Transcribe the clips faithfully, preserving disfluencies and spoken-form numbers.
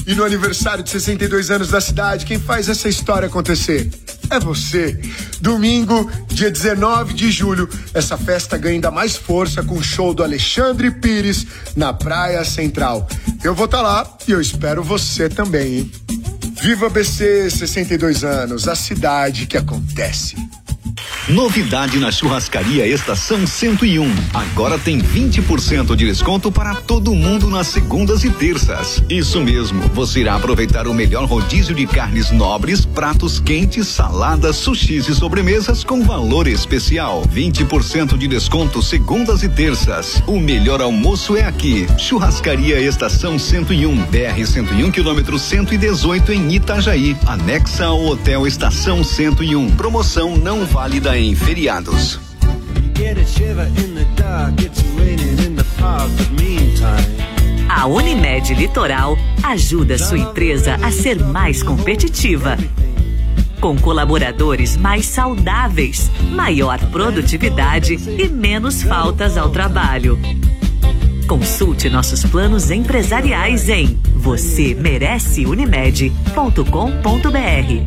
E no aniversário de sessenta e dois anos da cidade, quem faz essa história acontecer é você. Domingo, dia dezenove de julho, essa festa ganha ainda mais força com o show do Alexandre Pires na Praia Central. Eu vou estar lá e eu espero você também, hein? Viva B C, sessenta e dois anos, a cidade que acontece. Novidade na Churrascaria Estação cento e um. Agora tem vinte por cento de desconto para todo mundo nas segundas e terças. Isso mesmo, você irá aproveitar o melhor rodízio de carnes nobres, pratos quentes, saladas, sushis e sobremesas com valor especial. vinte por cento de desconto segundas e terças. O melhor almoço é aqui. Churrascaria Estação cento e um, B R cento e um, quilômetro cento e dezoito em Itajaí, anexa ao Hotel Estação cento e um. Promoção não válida em feriados. A Unimed Litoral ajuda sua empresa a ser mais competitiva. Com colaboradores mais saudáveis, maior produtividade e menos faltas ao trabalho. Consulte nossos planos empresariais em você merece unimed ponto com ponto b r.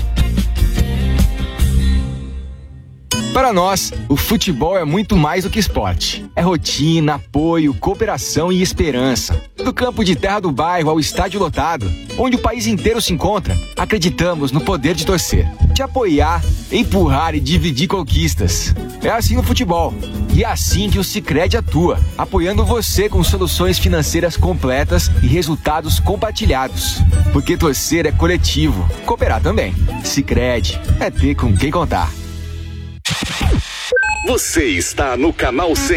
Para nós, o futebol é muito mais do que esporte. É rotina, apoio, cooperação e esperança. Do campo de terra do bairro ao estádio lotado, onde o país inteiro se encontra, acreditamos no poder de torcer, de apoiar, empurrar e dividir conquistas. É assim no futebol. E é assim que o Sicredi atua, apoiando você com soluções financeiras completas e resultados compartilhados. Porque torcer é coletivo, cooperar também. Sicredi é ter com quem contar. Você está no Canal cem,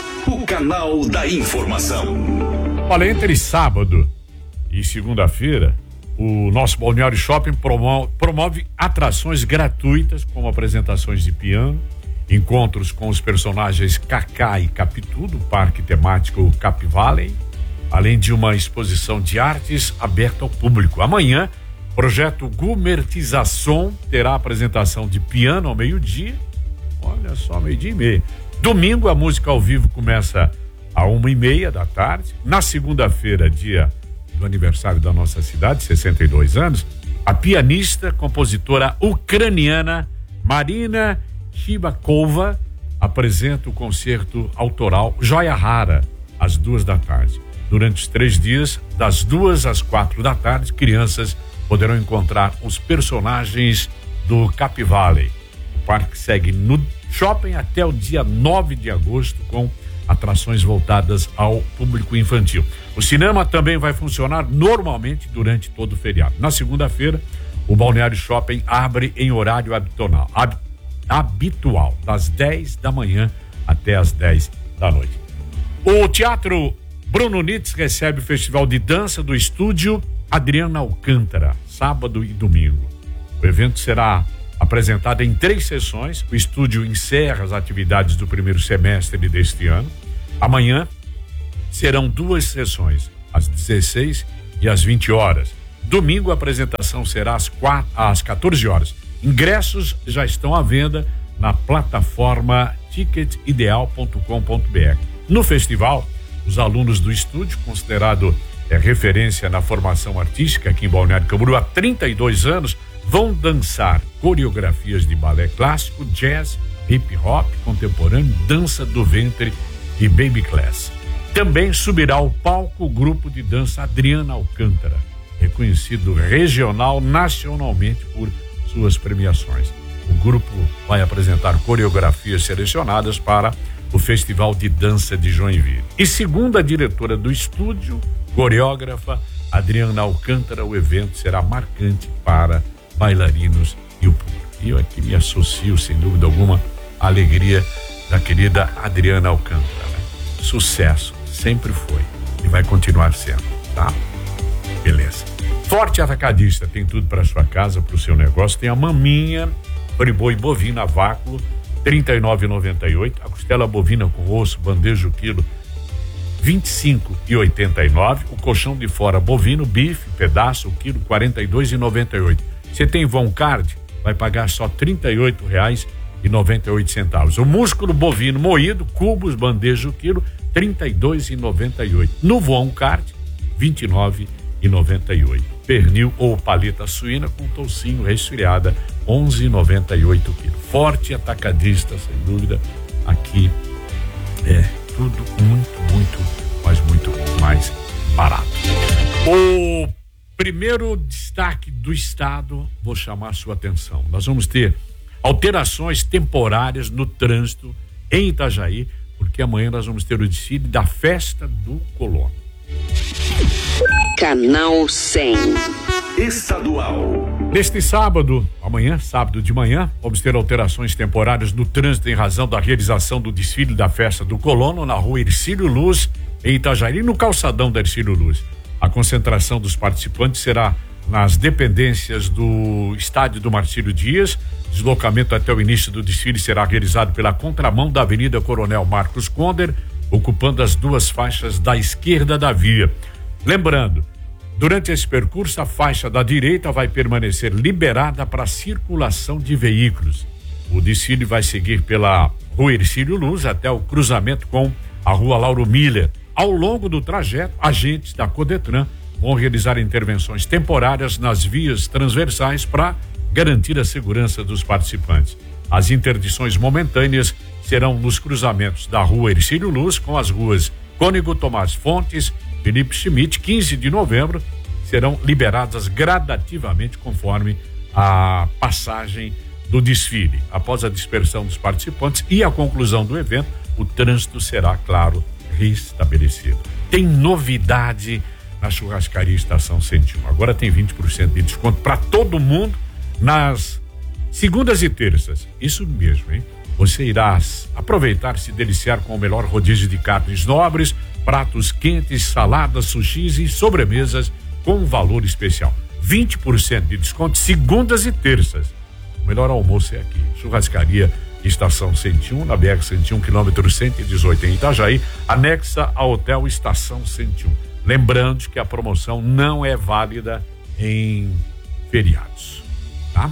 o canal da informação. Olha, entre sábado e segunda-feira, o nosso Balneário Shopping promove, promove atrações gratuitas, como apresentações de piano, encontros com os personagens Cacá e Capitu, do parque temático Cap Valley, além de uma exposição de artes aberta ao público. Amanhã, o projeto Gourmetização terá apresentação de piano ao meio-dia. Olha só, meio-dia e meia. Domingo, a música ao vivo começa a uma e meia da tarde. Na segunda-feira, dia do aniversário da nossa cidade, sessenta e dois anos, a pianista, compositora ucraniana Marina Shibakova apresenta o concerto autoral Joia Rara, às duas da tarde. Durante os três dias, das duas às quatro da tarde, crianças poderão encontrar os personagens do Cap Valley. O parque segue no shopping até o dia nove de agosto com atrações voltadas ao público infantil. O cinema também vai funcionar normalmente durante todo o feriado. Na segunda-feira, o Balneário Shopping abre em horário habitual, hab, habitual, das dez da manhã até as dez da noite. O Teatro Bruno Nitz recebe o Festival de Dança do Estúdio Adriana Alcântara, sábado e domingo. O evento será apresentado em três sessões. O estúdio encerra as atividades do primeiro semestre deste ano. Amanhã serão duas sessões, às dezesseis e às vinte horas. Domingo a apresentação será às, quatro, às quatorze horas. Ingressos já estão à venda na plataforma ticket ideal ponto com ponto b r. No festival, os alunos do estúdio, considerado é, referência na formação artística aqui em Balneário Camboriú há trinta e dois anos, vão dançar coreografias de balé clássico, jazz, hip hop, contemporâneo, dança do ventre e baby class. Também subirá ao palco o grupo de dança Adriana Alcântara, reconhecido regional, nacionalmente por suas premiações. O grupo vai apresentar coreografias selecionadas para o Festival de Dança de Joinville. E segundo a diretora do estúdio, coreógrafa Adriana Alcântara, o evento será marcante para bailarinos e o público. E eu aqui me associo, sem dúvida alguma, à alegria da querida Adriana Alcântara. Né? Sucesso, sempre foi e vai continuar sendo, tá? Beleza. Forte Atacadista, tem tudo para sua casa, para o seu negócio. Tem a maminha, friboi bovina, vácuo, trinta e nove reais e noventa e oito centavos. A costela bovina com osso, bandeja o quilo, vinte e cinco reais e oitenta e nove centavos. O colchão de fora bovino, bife, pedaço, o quilo, quarenta e dois reais e noventa e oito centavos. Você tem Von Card, vai pagar só trinta e oito reais e noventa e oito centavos. O músculo bovino moído, cubos, bandeja o quilo, trinta e dois reais e noventa e oito centavos. No Von Card, vinte e nove reais e noventa e oito. Pernil ou paleta suína com toucinho resfriada, onze e noventa e oito quilos. Forte atacadista, sem dúvida. Aqui é tudo muito, muito, mas muito mais barato. O primeiro destaque do estado, vou chamar sua atenção. Nós vamos ter alterações temporárias no trânsito em Itajaí, porque amanhã nós vamos ter o desfile da Festa do Colono. Canal cem. Estadual. Neste sábado, amanhã, sábado de manhã, vamos ter alterações temporárias no trânsito em razão da realização do desfile da Festa do Colono na rua Hercílio Luz, em Itajaí, no calçadão da Hercílio Luz. A concentração dos participantes será nas dependências do estádio do Marcílio Dias. Deslocamento até o início do desfile será realizado pela contramão da Avenida Coronel Marcos Conder, ocupando as duas faixas da esquerda da via. Lembrando, durante esse percurso, a faixa da direita vai permanecer liberada para circulação de veículos. O desfile vai seguir pela rua Hercílio Luz até o cruzamento com a rua Lauro Miller. Ao longo do trajeto, agentes da Codetran vão realizar intervenções temporárias nas vias transversais para garantir a segurança dos participantes. As interdições momentâneas serão nos cruzamentos da rua Hercílio Luz com as ruas Cônego Tomás Fontes, Felipe Schmidt, quinze de novembro, serão liberadas gradativamente conforme a passagem do desfile. Após a dispersão dos participantes e a conclusão do evento, o trânsito será, claro, restabelecido. Tem novidade na Churrascaria Estação cento e um. Agora tem vinte por cento de desconto para todo mundo nas segundas e terças. Isso mesmo, hein? Você irá aproveitar e se deliciar com o melhor rodízio de carnes nobres, pratos quentes, saladas, sushis e sobremesas com um valor especial. vinte por cento de desconto segundas e terças. O melhor almoço é aqui. Churrascaria Estação cento e um, na B R cento e um, quilômetro cento e dezoito, em Itajaí, anexa ao Hotel Estação cento e um. Lembrando que a promoção não é válida em feriados, tá?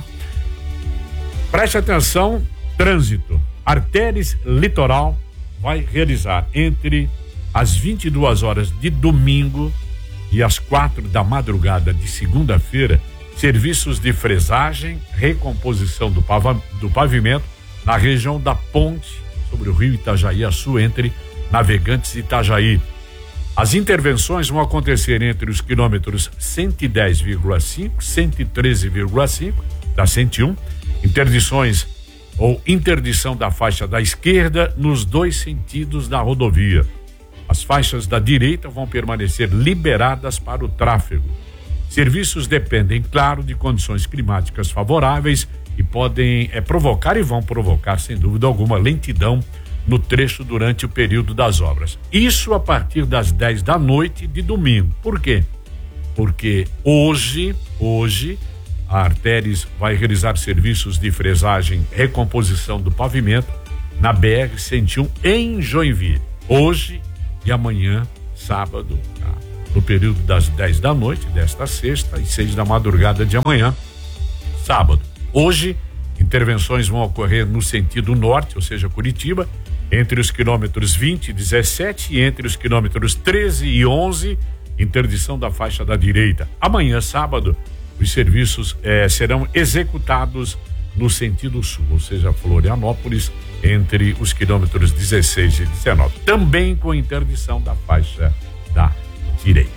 Preste atenção, trânsito. Artéries Litoral vai realizar entre as vinte e duas horas de domingo e as quatro da madrugada de segunda-feira serviços de fresagem, recomposição do, pava, do pavimento na região da ponte sobre o rio Itajaí-Açu, entre Navegantes e Itajaí. As intervenções vão acontecer entre os quilômetros cento e dez vírgula cinco, cento e treze vírgula cinco da cento e um, interdições ou interdição da faixa da esquerda nos dois sentidos da rodovia. As faixas da direita vão permanecer liberadas para o tráfego. Serviços dependem, claro, de condições climáticas favoráveis e podem é, provocar e vão provocar, sem dúvida alguma, lentidão no trecho durante o período das obras. Isso a partir das dez da noite de domingo. Por quê? Porque hoje, hoje, a Artéries vai realizar serviços de fresagem, recomposição do pavimento na B R cento e um em Joinville. Hoje e amanhã, sábado, tá? No período das dez da noite desta sexta e seis da madrugada de amanhã, sábado. Hoje, intervenções vão ocorrer no sentido norte, ou seja, Curitiba, entre os quilômetros vinte e dezessete e entre os quilômetros treze e onze, interdição da faixa da direita. Amanhã, sábado, os serviços eh, serão executados no sentido sul, ou seja, Florianópolis, entre os quilômetros dezesseis e dezenove, também com interdição da faixa da direita.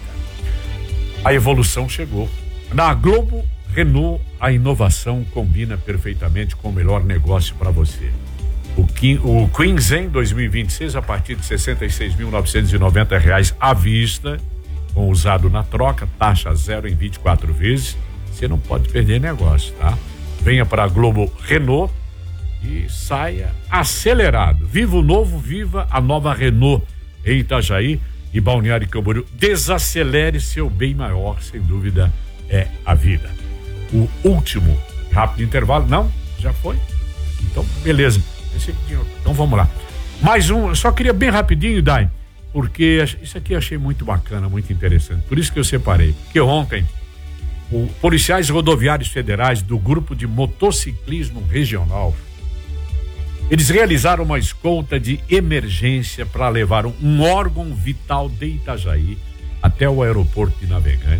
A evolução chegou. Na Globo Renault, a inovação combina perfeitamente com o melhor negócio para você. O, Kim, o Queen Zen dois mil e vinte e seis a partir de sessenta e seis mil novecentos e noventa reais à vista, com usado na troca, taxa zero em vinte e quatro vezes. Você não pode perder negócio, tá? Venha para a Globo Renault e saia acelerado. Viva o novo, viva a nova Renault em Itajaí e Balneário Camboriú. Desacelere seu bem maior, sem dúvida, é a vida. O último rápido intervalo, não? Já foi? Então, beleza. Então vamos lá. Mais um, eu só queria bem rapidinho, Dai, porque isso aqui eu achei muito bacana, muito interessante. Por isso que eu separei. Porque ontem, os policiais rodoviários federais do Grupo de Motociclismo Regional, eles realizaram uma escolta de emergência para levar um órgão vital de Itajaí até o aeroporto de Navegantes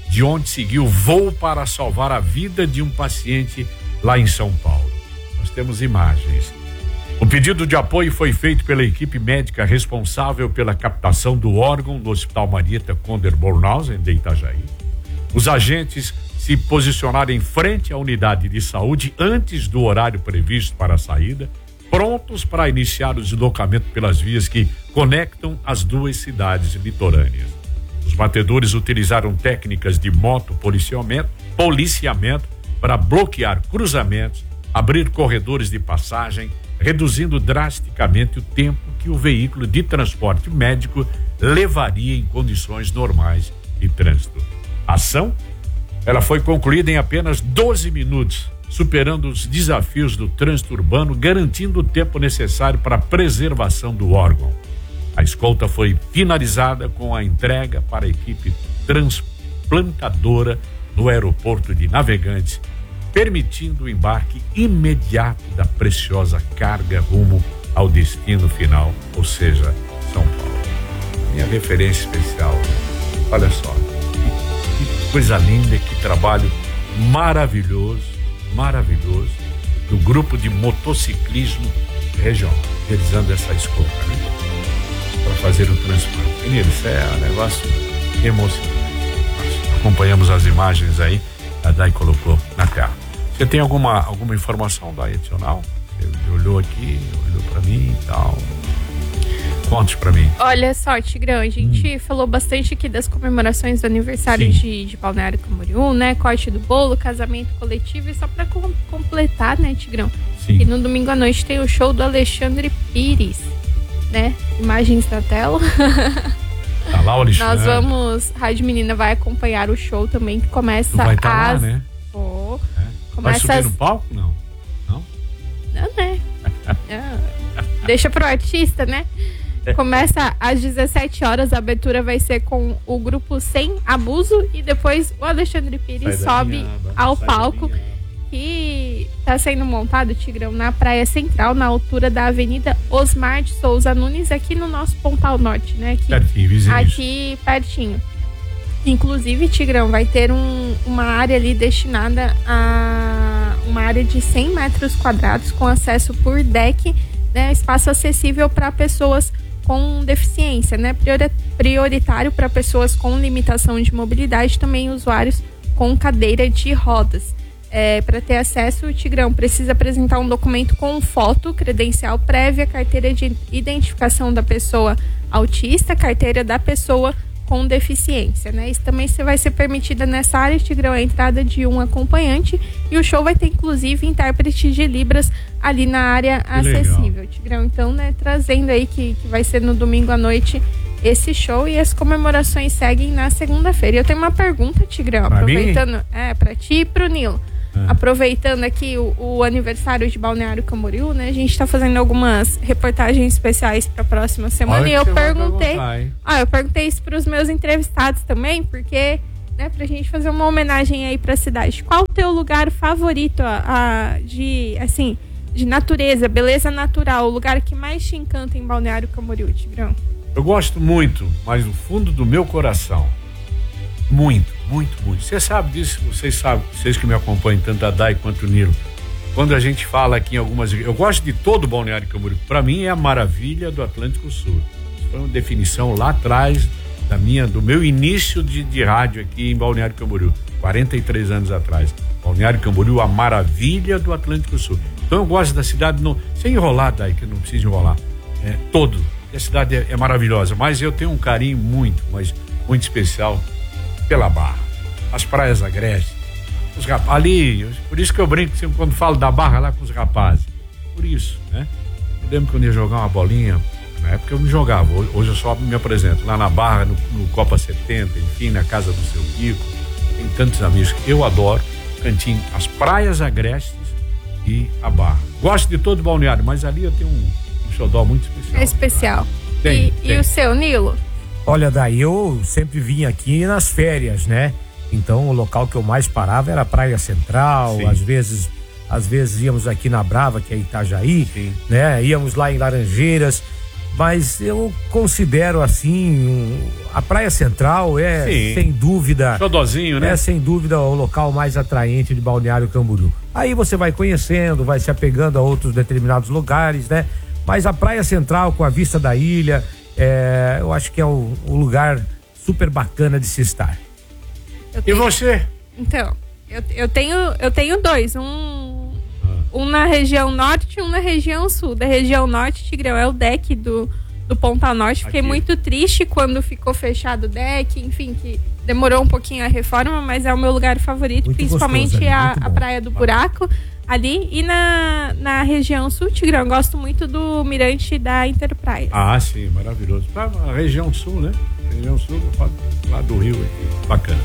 de onde seguiu voo para salvar a vida de um paciente lá em São Paulo. Nós temos imagens. O pedido de apoio foi feito pela equipe médica responsável pela captação do órgão no Hospital Marieta Conder Bornhausen, de Itajaí. Os agentes se posicionaram em frente à unidade de saúde antes do horário previsto para a saída, prontos para iniciar o deslocamento pelas vias que conectam as duas cidades litorâneas. Os batedores utilizaram técnicas de moto policiamento, policiamento para bloquear cruzamentos, abrir corredores de passagem, reduzindo drasticamente o tempo que o veículo de transporte médico levaria em condições normais de trânsito. A ação, ela foi concluída em apenas doze minutos, superando os desafios do trânsito urbano, garantindo o tempo necessário para a preservação do órgão. A escolta foi finalizada com a entrega para a equipe transplantadora no aeroporto de Navegantes, permitindo o embarque imediato da preciosa carga rumo ao destino final, ou seja, São Paulo. Minha referência especial. Olha só, que, que coisa linda, que trabalho maravilhoso, maravilhoso, do grupo de motociclismo regional, realizando essa escolta, né? Para fazer o transplante. Menino, isso é um negócio emocionante. Nós acompanhamos as imagens aí, a Dai colocou na tela. Você tem alguma, alguma informação da adicional? Você olhou aqui, olhou para mim e tal. Conte para mim. Olha só, Tigrão, a gente hum. falou bastante aqui das comemorações do aniversário de, de Balneário Camboriú, né? Corte do bolo, casamento coletivo, e só para com, completar, né, Tigrão? Sim. E no domingo à noite tem o show do Alexandre Pires, né? Imagens na tela. Tá lá o Alexandre. Nós vamos, Rádio Menina vai acompanhar o show também, que começa vai tá às... lá, né? Oh, é. Vai subir às... no palco? Não. Não? Não, né? Deixa pro artista, né? Começa às dezessete horas, a abertura vai ser com o grupo Sem Abuso e depois o Alexandre Pires sobe minha, ao palco, que está sendo montado, Tigrão, na Praia Central, na altura da Avenida Osmar de Souza Nunes, aqui no nosso Pontal Norte, né? Aqui, pertinho, vizinho. Aqui pertinho. Inclusive, Tigrão, vai ter um, uma área ali destinada a uma área de cem metros quadrados com acesso por deck, né? Espaço acessível para pessoas com deficiência, né? Prioritário para pessoas com limitação de mobilidade, também usuários com cadeira de rodas. É, para ter acesso, o Tigrão precisa apresentar um documento com foto, credencial prévia, carteira de identificação da pessoa autista, carteira da pessoa com deficiência, né? Isso também vai ser permitida nessa área, Tigrão, a entrada de um acompanhante, e o show vai ter inclusive intérprete de Libras ali na área que acessível, legal. Tigrão, então, né, trazendo aí que, que vai ser no domingo à noite esse show, e as comemorações seguem na segunda-feira. Eu tenho uma pergunta, Tigrão, pra aproveitando, mim? é, pra ti e pro Nilo. É. Aproveitando aqui o, o aniversário de Balneário Camboriú, né? A gente tá fazendo algumas reportagens especiais pra próxima semana. Olha, e eu perguntei. Ah, eu perguntei isso pros meus entrevistados também, porque, né, pra gente fazer uma homenagem aí pra cidade. Qual o teu lugar favorito a, a, de, assim, de natureza, beleza natural, o lugar que mais te encanta em Balneário Camboriú, Tigrão? Eu gosto muito, mas no fundo do meu coração. Muito, muito, muito. Você sabe disso, vocês sabem, vocês que me acompanham, tanto a Dai quanto o Nilo. Quando a gente fala aqui em algumas... Eu gosto de todo o Balneário Camboriú. Para mim é a maravilha do Atlântico Sul. Isso foi uma definição lá atrás da minha, do meu início de, de rádio aqui em Balneário Camboriú, quarenta e três anos atrás. Balneário Camboriú, a maravilha do Atlântico Sul. Então eu gosto da cidade, não, sem enrolar, Dai, que não precisa enrolar. É, todo. A cidade é, é maravilhosa, mas eu tenho um carinho muito, mas muito especial pela Barra, as praias agrestes, os rapazes, ali, por isso que eu brinco sempre quando falo da Barra lá com os rapazes, por isso, né? Eu lembro quando eu ia jogar uma bolinha, na época eu me jogava, hoje eu só me apresento, lá na Barra, no, no Copa setenta, enfim, na casa do seu Kiko, tem tantos amigos que eu adoro, cantinho, as praias agrestes e a Barra. Gosto de todo o balneário, mas ali eu tenho um, um xodó muito especial. É especial. Tem, e, tem. e o seu, Nilo? Olha, daí eu sempre vim aqui nas férias, né? Então o local que eu mais parava era a Praia Central, Sim. às vezes às vezes íamos aqui na Brava, que é Itajaí, Sim. né? Íamos lá em Laranjeiras, Mas eu considero assim, um, a Praia Central é, Sim. sem dúvida... Xodozinho, né? É, sem dúvida, o local mais atraente de Balneário Camboriú. Aí você vai conhecendo, vai se apegando a outros determinados lugares, né? Mas a Praia Central, com a vista da ilha, é, eu acho que é um, um lugar super bacana de se estar. E você? Então, eu, eu, tenho, eu tenho dois. Um... Um na região norte e um na região sul. Da região norte, Tigrão, é o deck do, do Ponta Norte. Fiquei Aqui. muito triste quando ficou fechado o deck, enfim, que demorou um pouquinho a reforma, mas é o meu lugar favorito, Muito principalmente gostoso ali, a, muito a bom. Praia do Buraco ali. E na, na região sul, Tigrão, eu gosto muito do mirante da Interpraia. Ah, sim, maravilhoso. Pra a região sul, né? Região sul, lá do Rio, aqui. Bacana.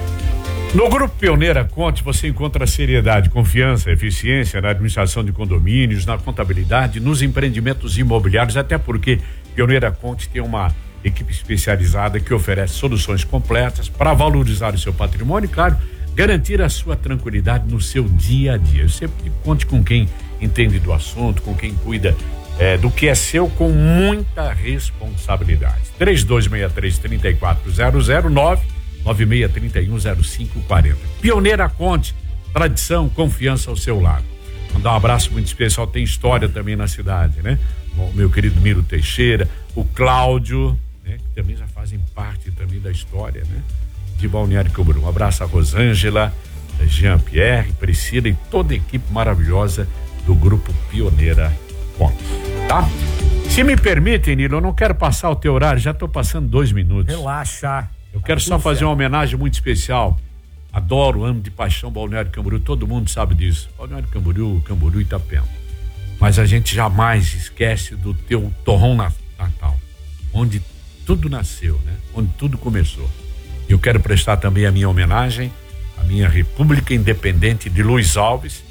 No Grupo Pioneira Conte, você encontra seriedade, confiança, eficiência na administração de condomínios, na contabilidade, nos empreendimentos imobiliários, até porque Pioneira Conte tem uma equipe especializada que oferece soluções completas para valorizar o seu patrimônio e, claro, garantir a sua tranquilidade no seu dia a dia. Sempre conte com quem entende do assunto, com quem cuida é, do que é seu, com muita responsabilidade. três dois seis três, três quatro zero zero nove nove seis três um zero cinco quatro zero. Pioneira Conte, tradição, confiança ao seu lado. Mandar um abraço muito especial, tem história também na cidade, né? O meu querido Miro Teixeira, o Cláudio, né? Que também já fazem parte também da história, né? De Balneário Camboriú. Um abraço a Rosângela, Jean-Pierre, Priscila e toda a equipe maravilhosa do Grupo Pioneira Conte, tá? Se me permitem, Nilo, eu não quero passar o teu horário, já estou passando dois minutos. Relaxa. Eu quero só fazer uma homenagem muito especial. Adoro, amo de paixão Balneário Camboriú, todo mundo sabe disso. Balneário Camboriú, Camboriú e Itapema. Mas a gente jamais esquece do teu torrão natal, onde tudo nasceu, né? Onde tudo começou. Eu quero prestar também a minha homenagem à minha República Independente de Luiz Alves,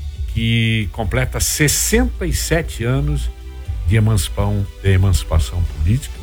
que completa sessenta e sete anos de emancipação, de emancipação política.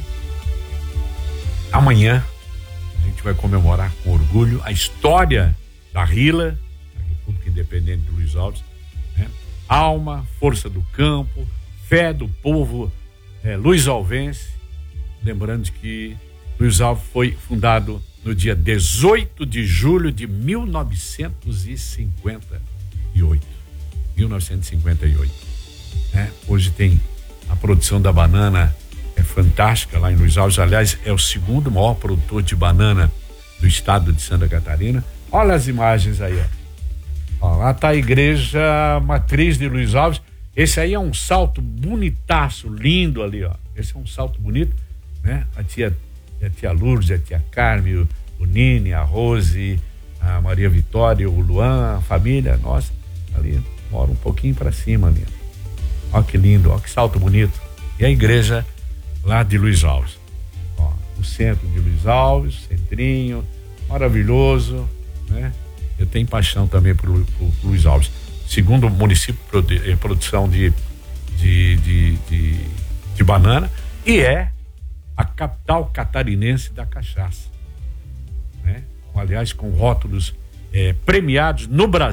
Amanhã a gente vai comemorar com orgulho a história da Rila, da República Independente de Luiz Alves, né? Alma, força do campo, fé do povo é, luisalvense. Lembrando que Luiz Alves foi fundado no dia dezoito de julho de mil novecentos e cinquenta e oito. mil novecentos e cinquenta e oito. É, hoje tem a produção da banana é fantástica lá em Luiz Alves. Aliás, é o segundo maior produtor de banana do estado de Santa Catarina. Olha as imagens aí, ó. Ó, lá está a igreja matriz de Luiz Alves. Esse aí é um salto bonitaço, lindo ali, ó. Esse é um salto bonito, né? A tia, a tia Lourdes, a tia Carme, o, o Nini, a Rose, a Maria Vitória, o Luan, a família, nossa, ali mora um pouquinho para cima ali. Ó que lindo, ó que salto bonito. E a igreja lá de Luiz Alves, ó, o centro de Luiz Alves, centrinho, maravilhoso, né? Eu tenho paixão também por, por, por Luiz Alves, segundo município em produção de de, de, de de banana, e é a capital catarinense da cachaça, né? Aliás, com rótulos é, premiados no Brasil.